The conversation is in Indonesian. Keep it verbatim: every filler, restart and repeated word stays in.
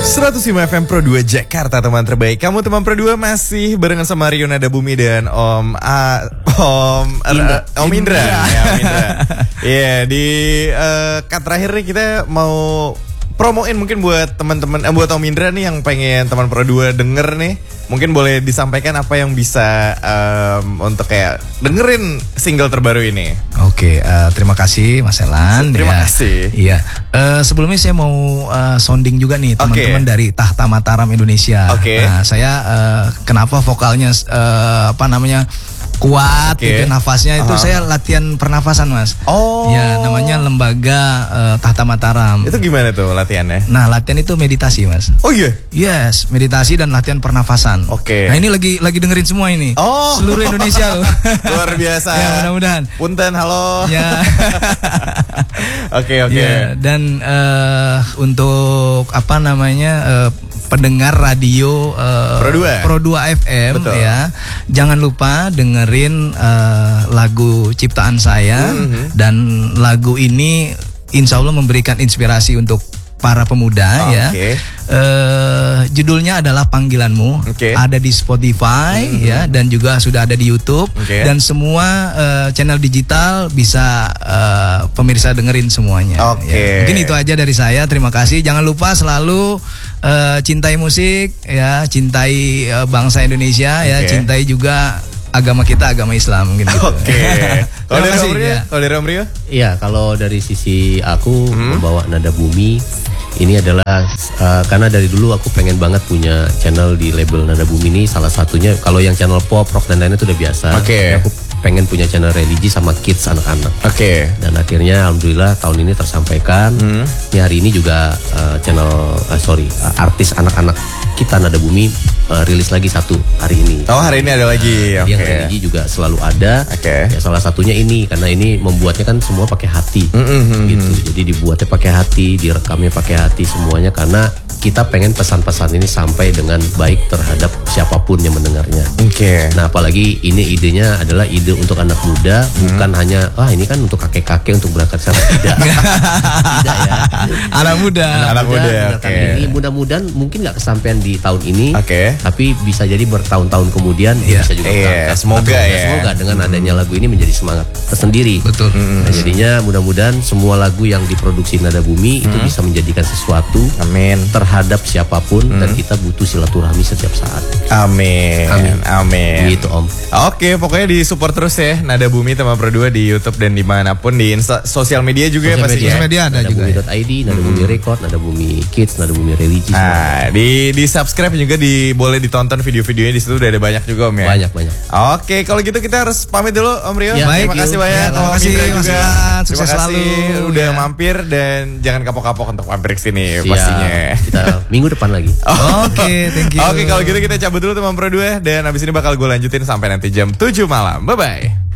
seratus lima F M Pro dua Jakarta, teman terbaik. Kamu teman Pro dua masih barengan sama Rio Nada Bumi dan Om A, Om Indra. Uh, Om Indra. Ya, Om Indra. Iya, di uh, cut terakhir nih kita mau promoin mungkin buat teman-teman eh, buat Om Indra nih yang pengen teman Pro dua denger nih. Mungkin boleh disampaikan apa yang bisa um, untuk kayak dengerin single terbaru ini. Oke, uh, terima kasih Mas Elan. Terima ya. kasih. Iya. Uh, sebelumnya saya mau uh, sounding juga nih teman-teman okay. dari Tahta Mataram Indonesia. Okay. Nah, saya uh, kenapa vokalnya uh, apa namanya kuat, okay. gitu, nafasnya itu uh-huh. saya latihan pernafasan Mas. Oh. Ya, namanya Lembaga uh, Tahta Mataram. Itu gimana tuh latihannya? Nah, latihan itu meditasi Mas. Oh iya? Yes, meditasi dan latihan pernafasan. Oke. Okay. Nah, ini lagi lagi dengerin semua ini. Oh. Seluruh Indonesia loh. Luar biasa. Ya, mudah-mudahan. Punten, halo. Ya. Oke, oke. Ya, dan uh, untuk apa namanya uh, pendengar radio uh, Pro dua. Pro dua F M. Betul. Ya. Jangan lupa dengerin uh, lagu ciptaan saya mm-hmm. dan lagu ini insya Allah memberikan inspirasi untuk para pemuda. Oh, ya. Okay. Uh, judulnya adalah Panggilanmu. Okay. Ada di Spotify mm-hmm. ya, dan juga sudah ada di YouTube. Okay. Dan semua uh, channel digital bisa uh, pemirsa dengerin semuanya. Okay. Ya. Mungkin itu aja dari saya. Terima kasih. Jangan lupa selalu uh, cintai musik ya, cintai uh, bangsa Indonesia. Okay. Ya, cintai juga agama kita, agama Islam gitu. Oke. Okay. Kalau dari Om Rio? Ya. Kalau dari Om Rio? Iya, kalau dari sisi aku hmm? membawa Nada Bumi ini adalah uh, karena dari dulu aku pengen banget punya channel di label Nada Bumi ini. Salah satunya kalau yang channel pop, rock dan lainnya itu udah biasa. Oke. Okay. Aku pengen punya channel religi sama kids anak-anak. Oke. Okay. Dan akhirnya alhamdulillah tahun ini tersampaikan. Hmm. Ini hari ini juga uh, channel uh, sorry uh, artis anak-anak kita Nada Bumi uh, rilis lagi satu hari ini. Oh, hari ini ada lagi. Nah, Oke. Yang religi juga selalu ada. Oke. Okay. Ya, salah satunya ini karena ini membuatnya kan semua pakai hati. Mm-hmm. Gitu. Jadi dibuatnya pakai hati, direkamnya pakai hati semuanya karena kita pengen pesan-pesan ini sampai dengan baik terhadap siapapun yang mendengarnya. Oke. Okay. Nah, apalagi ini idenya adalah ide untuk anak muda, hmm. bukan hanya wah ini kan untuk kakek-kakek untuk berangkat sana, tidak. Tidak ya. Anak muda. Anak, anak muda. muda Oke. Okay. Ini mudah-mudahan mungkin nggak kesampaian di tahun ini. Oke. Okay. Tapi bisa jadi bertahun-tahun kemudian yeah. bisa juga yeah, berangkat. semoga Atau, ya. Semoga dengan adanya lagu ini menjadi semangat tersendiri. Betul. Hmm. Nah, jadinya mudah-mudahan semua lagu yang diproduksi Nada Bumi hmm. itu bisa menjadikan sesuatu. Amin. Terhadap siapapun. Hmm. Dan kita butuh silaturahmi setiap saat. Amin. Amin. Amin. Gitu Om. Oke, pokoknya di support terus ya Nada Bumi teman Pro dua di YouTube dan dimanapun di Insta, sosial media juga sosial ya pasti. Sosial media ada Nada juga. Nada Bumi.id, ya. Nada Bumi Record, Nada Bumi Kids, Nada Bumi Religi. Nah, di di subscribe juga di boleh ditonton video-videonya di situ udah ada banyak juga Om ya. Banyak banyak. Oke, kalau gitu kita harus pamit dulu Om Rio. Ya, terima kasih banyak. Ya, terima kasih Mas Elan. Sukses terima kasih selalu. udah Ya. mampir dan jangan kapok-kapok untuk mampir ke sini Siap. pastinya. Kita minggu depan lagi. Oke, okay, thank you. Oke, okay, kalau gitu kita cabut dulu teman Pro dua dan abis ini bakal gue lanjutin sampai nanti jam tujuh malam. Bye bye.